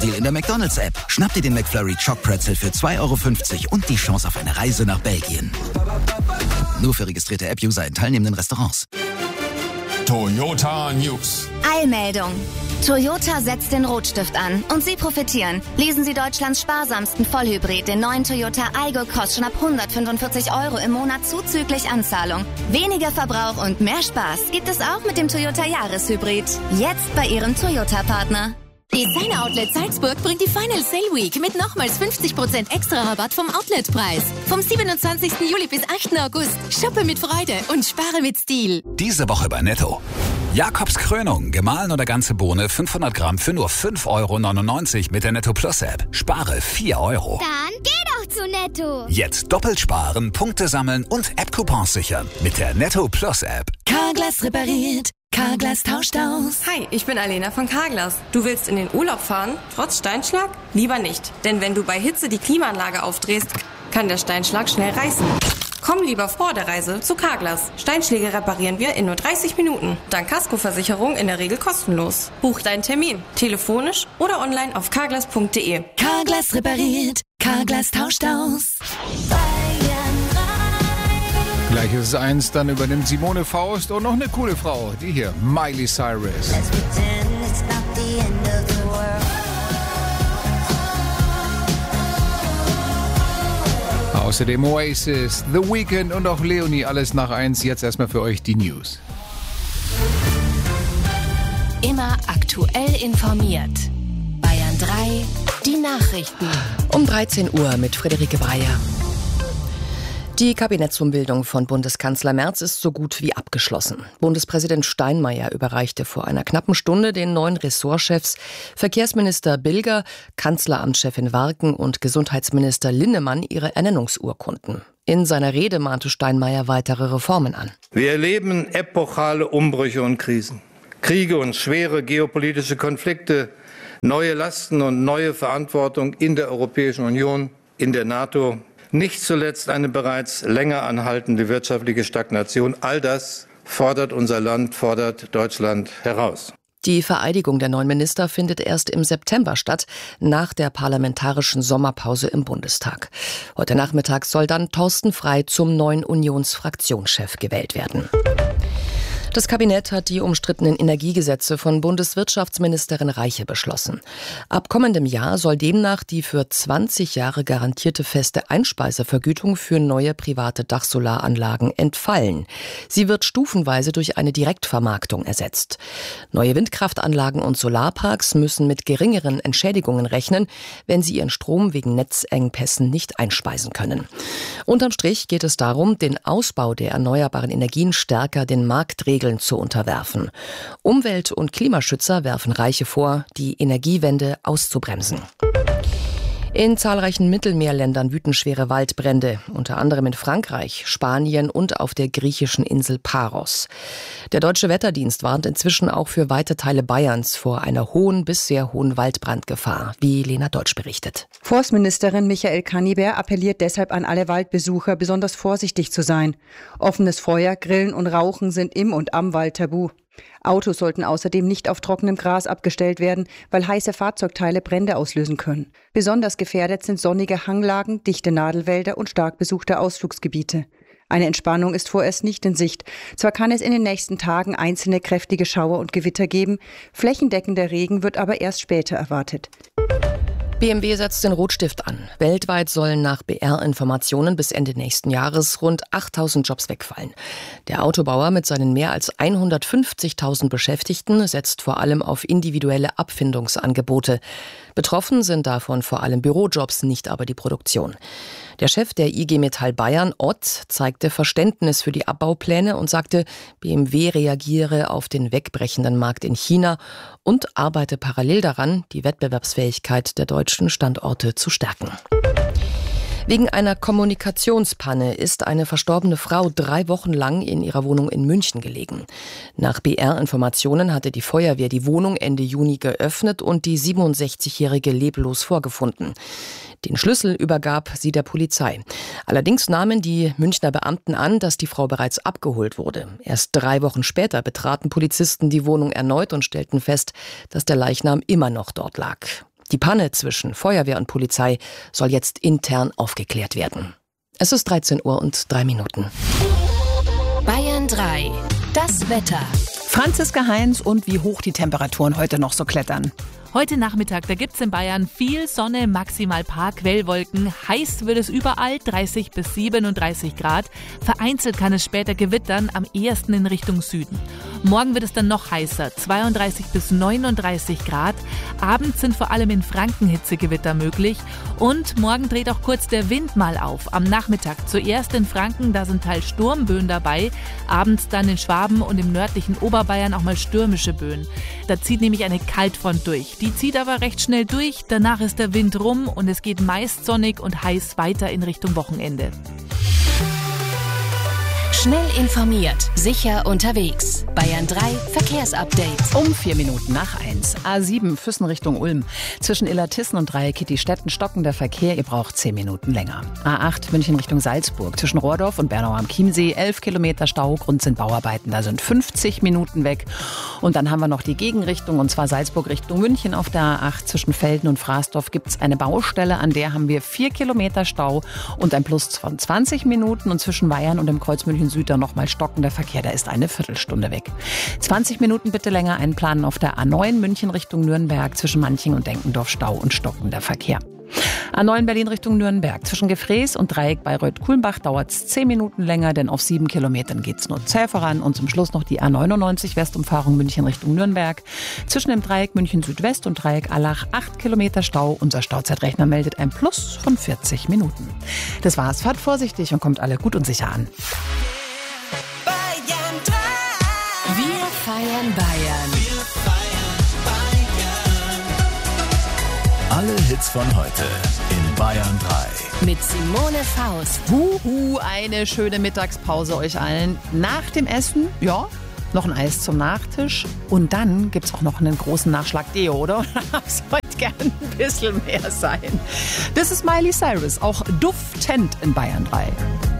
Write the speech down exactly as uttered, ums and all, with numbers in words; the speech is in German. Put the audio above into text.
Deal in der McDonald's-App. Schnapp dir den McFlurry Choc Pretzel für zwei Euro fünfzig und die Chance auf eine Reise nach Belgien. Nur für registrierte App-User in teilnehmenden Restaurants. Toyota News. Eilmeldung. Toyota setzt den Rotstift an und Sie profitieren. Lesen Sie Deutschlands sparsamsten Vollhybrid, den neuen Toyota Aygo Cross, schon ab hundertfünfundvierzig Euro im Monat zuzüglich Anzahlung. Weniger Verbrauch und mehr Spaß gibt es auch mit dem Toyota Jahreshybrid. Jetzt bei Ihrem Toyota-Partner. Designer Outlet Salzburg bringt die Final Sale Week mit nochmals fünfzig Prozent extra Rabatt vom Outletpreis. Vom siebenundzwanzigsten Juli bis achten August. Shoppe mit Freude und spare mit Stil. Diese Woche bei Netto. Jakobs Krönung, gemahlen oder ganze Bohne, fünfhundert Gramm für nur fünf Euro neunundneunzig mit der Netto Plus App. Spare vier Euro. Dann geh doch zu Netto. Jetzt doppelt sparen, Punkte sammeln und App-Coupons sichern mit der Netto Plus App. Carglass repariert. Carglass tauscht aus. Hi, ich bin Alena von Carglass. Du willst in den Urlaub fahren, trotz Steinschlag? Lieber nicht, denn wenn du bei Hitze die Klimaanlage aufdrehst, kann der Steinschlag schnell reißen. Komm lieber vor der Reise zu Carglass. Steinschläge reparieren wir in nur dreißig Minuten. Dank Kaskoversicherung in der Regel kostenlos. Buch deinen Termin, telefonisch oder online auf carglass punkt de. Carglass repariert. Carglass tauscht aus. Gleich ist es eins, dann übernimmt Simone Faust und noch eine coole Frau, die hier, Miley Cyrus. Außerdem Oasis, The Weeknd und auch Leonie, alles nach eins. Jetzt erstmal für euch die News. Immer aktuell informiert. Bayern drei, die Nachrichten. Um dreizehn Uhr mit Friederike Breyer. Die Kabinettsumbildung von Bundeskanzler Merz ist so gut wie abgeschlossen. Bundespräsident Steinmeier überreichte vor einer knappen Stunde den neuen Ressortchefs Verkehrsminister Bilger, Kanzleramtschefin Warken und Gesundheitsminister Linnemann ihre Ernennungsurkunden. In seiner Rede mahnte Steinmeier weitere Reformen an. Wir erleben epochale Umbrüche und Krisen. Kriege und schwere geopolitische Konflikte, neue Lasten und neue Verantwortung in der Europäischen Union, in der NATO. Nicht zuletzt eine bereits länger anhaltende wirtschaftliche Stagnation. All das fordert unser Land, fordert Deutschland heraus. Die Vereidigung der neuen Minister findet erst im September statt, nach der parlamentarischen Sommerpause im Bundestag. Heute Nachmittag soll dann Thorsten Frey zum neuen Unionsfraktionschef gewählt werden. Das Kabinett hat die umstrittenen Energiegesetze von Bundeswirtschaftsministerin Reiche beschlossen. Ab kommendem Jahr soll demnach die für zwanzig Jahre garantierte feste Einspeisevergütung für neue private Dachsolaranlagen entfallen. Sie wird stufenweise durch eine Direktvermarktung ersetzt. Neue Windkraftanlagen und Solarparks müssen mit geringeren Entschädigungen rechnen, wenn sie ihren Strom wegen Netzengpässen nicht einspeisen können. Unterm Strich geht es darum, den Ausbau der erneuerbaren Energien stärker den Marktregeln zu unterwerfen. Umwelt- und Klimaschützer werfen Reiche vor, die Energiewende auszubremsen. In zahlreichen Mittelmeerländern wüten schwere Waldbrände, unter anderem in Frankreich, Spanien und auf der griechischen Insel Paros. Der Deutsche Wetterdienst warnt inzwischen auch für weite Teile Bayerns vor einer hohen bis sehr hohen Waldbrandgefahr, wie Lena Deutsch berichtet. Forstministerin Michael Kannibär appelliert deshalb an alle Waldbesucher, besonders vorsichtig zu sein. Offenes Feuer, Grillen und Rauchen sind im und am Wald tabu. Autos sollten außerdem nicht auf trockenem Gras abgestellt werden, weil heiße Fahrzeugteile Brände auslösen können. Besonders gefährdet sind sonnige Hanglagen, dichte Nadelwälder und stark besuchte Ausflugsgebiete. Eine Entspannung ist vorerst nicht in Sicht. Zwar kann es in den nächsten Tagen einzelne kräftige Schauer und Gewitter geben, flächendeckender Regen wird aber erst später erwartet. B M W setzt den Rotstift an. Weltweit sollen nach B R-Informationen bis Ende nächsten Jahres rund achttausend Jobs wegfallen. Der Autobauer mit seinen mehr als hundertfünfzigtausend Beschäftigten setzt vor allem auf individuelle Abfindungsangebote. Betroffen sind davon vor allem Bürojobs, nicht aber die Produktion. Der Chef der I G Metall Bayern, Ott, zeigte Verständnis für die Abbaupläne und sagte, B M W reagiere auf den wegbrechenden Markt in China und arbeite parallel daran, die Wettbewerbsfähigkeit der deutschen Standorte zu stärken. Wegen einer Kommunikationspanne ist eine verstorbene Frau drei Wochen lang in ihrer Wohnung in München gelegen. Nach B R-Informationen hatte die Feuerwehr die Wohnung Ende Juni geöffnet und die siebenundsechzigjährige leblos vorgefunden. Den Schlüssel übergab sie der Polizei. Allerdings nahmen die Münchner Beamten an, dass die Frau bereits abgeholt wurde. Erst drei Wochen später betraten Polizisten die Wohnung erneut und stellten fest, dass der Leichnam immer noch dort lag. Die Panne zwischen Feuerwehr und Polizei soll jetzt intern aufgeklärt werden. Es ist dreizehn Uhr und drei Minuten. Bayern drei. Das Wetter. Franziska Heinz und wie hoch die Temperaturen heute noch so klettern. Heute Nachmittag, da gibt's in Bayern viel Sonne, maximal paar Quellwolken. Heiß wird es überall, dreißig bis siebenunddreißig Grad. Vereinzelt kann es später gewittern, am ehesten in Richtung Süden. Morgen wird es dann noch heißer, zweiunddreißig bis neununddreißig Grad. Abends sind vor allem in Franken Hitzegewitter möglich. Und morgen dreht auch kurz der Wind mal auf. Am Nachmittag zuerst in Franken, da sind teils Sturmböen dabei. Abends dann in Schwaben und im nördlichen Oberbayern auch mal stürmische Böen. Da zieht nämlich eine Kaltfront durch. Die zieht aber recht schnell durch, danach ist der Wind rum und es geht meist sonnig und heiß weiter in Richtung Wochenende. Schnell informiert, sicher unterwegs. Bayern drei Verkehrsupdate. Um vier Minuten nach eins. A sieben Füssen Richtung Ulm. Zwischen Illertissen und Dreieckittistetten stockender Verkehr. Ihr braucht zehn Minuten länger. A acht München Richtung Salzburg. Zwischen Rohrdorf und Bernau am Chiemsee. elf Kilometer Stau. Grund sind Bauarbeiten. Da sind fünfzig Minuten weg. Und dann haben wir noch die Gegenrichtung. Und zwar Salzburg Richtung München auf der A acht. Zwischen Velden und Fraßdorf gibt es eine Baustelle. An der haben wir vier Kilometer Stau und ein Plus von zwanzig Minuten. Und zwischen Weyern und dem Kreuz München Süd dann nochmal stockender Verkehr, da ist eine Viertelstunde weg. zwanzig Minuten bitte länger einplanen auf der A neun München Richtung Nürnberg, zwischen Manching und Denkendorf Stau und stockender Verkehr. A neun Berlin Richtung Nürnberg, zwischen Gefräß und Dreieck Bayreuth-Kulmbach dauert es zehn Minuten länger, denn auf sieben Kilometern geht es nur zäh voran. Und zum Schluss noch die A neunundneunzig Westumfahrung München Richtung Nürnberg. Zwischen dem Dreieck München Südwest und Dreieck Allach acht Kilometer Stau. Unser Stauzeitrechner meldet ein Plus von vierzig Minuten. Das war's, fahrt vorsichtig und kommt alle gut und sicher an. Wir feiern Bayern. Wir feiern Bayern. Alle Hits von heute in Bayern drei. Mit Simone Faust. Huhu, eine schöne Mittagspause euch allen. Nach dem Essen, ja, noch ein Eis zum Nachtisch. Und dann gibt's auch noch einen großen Nachschlag Deo, oder? Das sollte gern ein bisschen mehr sein. Das ist Miley Cyrus, auch duftend in Bayern drei.